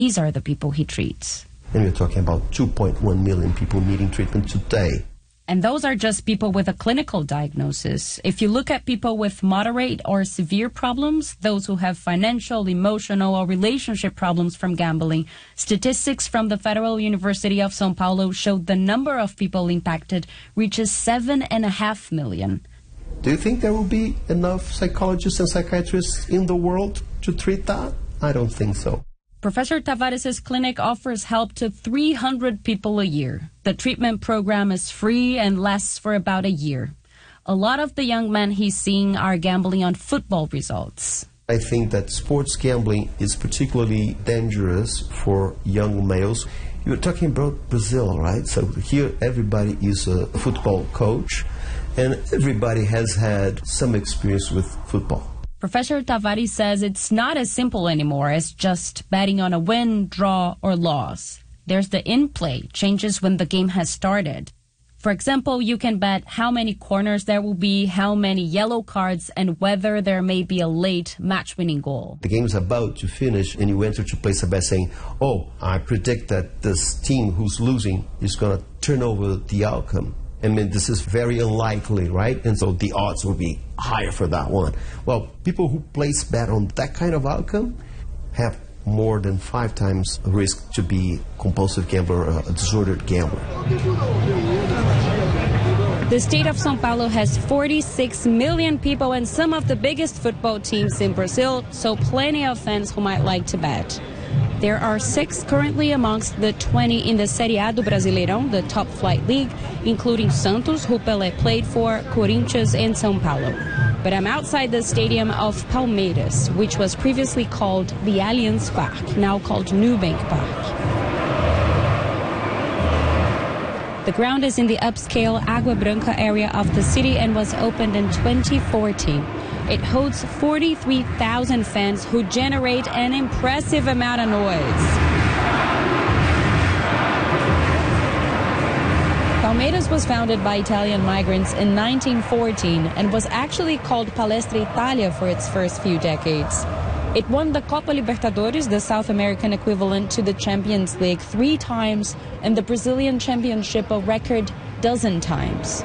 These are the people he treats. And we're talking about 2.1 million people needing treatment today. And those are just people with a clinical diagnosis. If you look at people with moderate or severe problems, those who have financial, emotional, or relationship problems from gambling, statistics from the Federal University of São Paulo showed the number of people impacted reaches 7.5 million. Do you think there will be enough psychologists and psychiatrists in the world to treat that? I don't think so. Professor Tavares' clinic offers help to 300 people a year. The treatment program is free and lasts for about a year. A lot of the young men he's seeing are gambling on football results. I think that sports gambling is particularly dangerous for young males. You're talking about Brazil, right? So here everybody is a football coach and everybody has had some experience with football. Professor Tavares says it's not as simple anymore as just betting on a win, draw, or loss. There's the in-play, changes when the game has started. For example, you can bet how many corners there will be, how many yellow cards, and whether there may be a late match-winning goal. The game is about to finish and you enter to place a bet saying, oh, I predict that this team who's losing is going to turn over the outcome. I mean, this is very unlikely, right? And so the odds will be higher for that one. Well, people who place bet on that kind of outcome have more than 5 times risk to be compulsive gambler or a disordered gambler. The state of São Paulo has 46 million people and some of the biggest football teams in Brazil, so plenty of fans who might like to bet. There are 6 currently amongst the 20 in the Série A do Brasileirão, the top flight league, including Santos, who Pelé played for, Corinthians, and São Paulo. But I'm outside the stadium of Palmeiras, which was previously called the Allianz Parque, now called Nubank Parque. The ground is in the upscale Água Branca area of the city and was opened in 2014. It hosts 43,000 fans who generate an impressive amount of noise. Palmeiras was founded by Italian migrants in 1914 and was actually called Palestra Italia for its first few decades. It won the Copa Libertadores, the South American equivalent to the Champions League, 3 times, and the Brazilian Championship a record 12 times.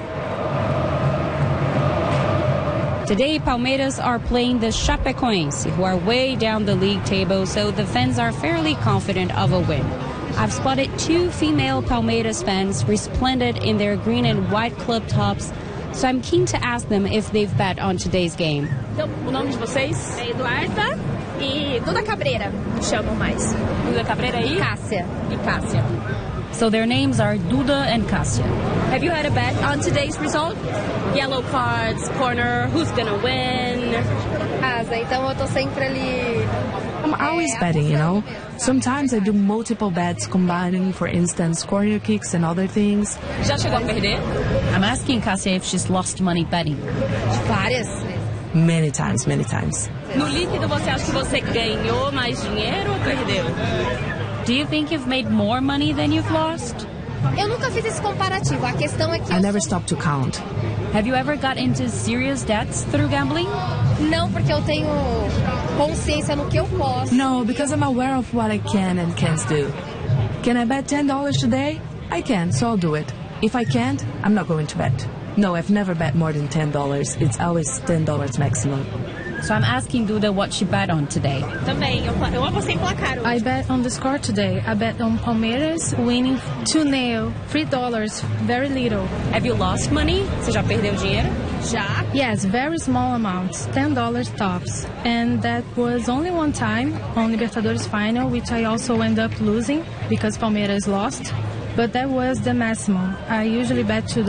Today, Palmeiras are playing the Chapecoense, who are way down the league table, so the fans are fairly confident of a win. I've spotted 2 female Palmeiras fans resplendent in their green and white club tops, so I'm keen to ask them if they've bet on today's game. Então, o nome de vocês? É Eduarda e Duda Cabreira, me chamam mais. Duda Cabreira e? Cássia. E Cássia. So their names are Duda and Cássia. Have you had a bet on today's result? Yellow cards, corner, who's gonna win? Asa, então eu tô sempre ali. I'm always betting, you know. Sometimes I do multiple bets combining, for instance, corner kicks and other things. Já chegou a perder? I'm asking Cássia if she's lost money betting. Várias. Many times, many times. No líquido, você acha que você ganhou mais dinheiro ou perdeu? Do you think you've made more money than you've lost? Eu nunca fiz esse comparativo. A questão é que I never stop to count. Have you ever got into serious debts through gambling? Não, porque eu tenho consciência no que eu posso. No, because I'm aware of what I can and can't do. Can I bet $10 today? I can, so I'll do it. If I can't, I'm not going to bet. No, I've never bet more than $10. It's always $10 maximum. So I'm asking Duda what she bet on today. Também, eu apostei em placar hoje. I bet on the score today. I bet on Palmeiras winning 2-0, $3, very little. Have you lost money? Você já perdeu dinheiro? Já? Yes, very small amounts, $10 tops. And that was only one time on Libertadores final, which I also end up losing because Palmeiras lost. But that was the maximum. I usually bet $2.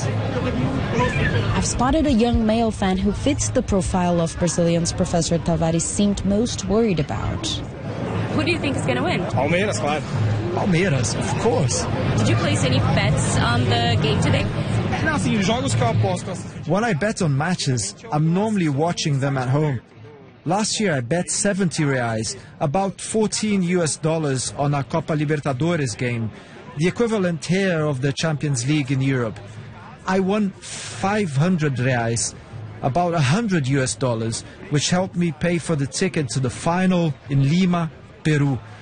I've spotted a young male fan who fits the profile of Brazilians Professor Tavares seemed most worried about. Who do you think is going to win? Palmeiras, claro. Palmeiras, of course. Did you place any bets on the game today? Não, assim, jogos que eu aposto. When I bet on matches, I'm normally watching them at home. Last year I bet 70 reais, about $14 on a Copa Libertadores game, the equivalent here of the Champions League in Europe. I won 500 reais, about $100, which helped me pay for the ticket to the final in Lima, Peru.